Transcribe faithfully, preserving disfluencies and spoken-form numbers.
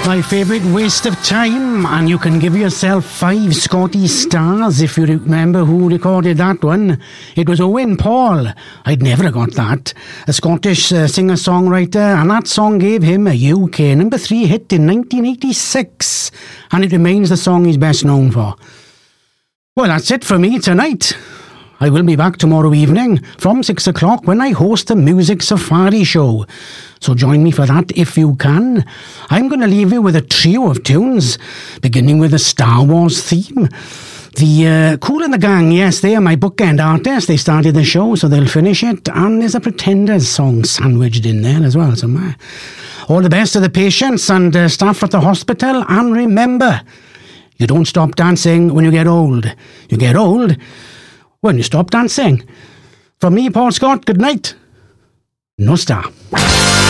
My favourite waste of time, and you can give yourself five Scotty stars if you remember who recorded that one. It was Owen Paul. I'd never have got that. A Scottish uh, singer-songwriter, and that song gave him a U K number three hit in nineteen eighty-six, and it remains the song he's best known for. Well, that's it for me tonight. I will be back tomorrow evening from six o'clock when I host the Music Safari show. So join me for that if you can. I'm going to leave you with a trio of tunes, beginning with the Star Wars theme. The uh, Kool and the Gang, yes, they are my bookend artists. They started the show, so they'll finish it. And there's a Pretenders song sandwiched in there as well somewhere. All the best to the patients and uh, staff at the hospital. And remember, you don't stop dancing when you get old. You get old when you stop dancing. From me, Paul Scott, good night. No star.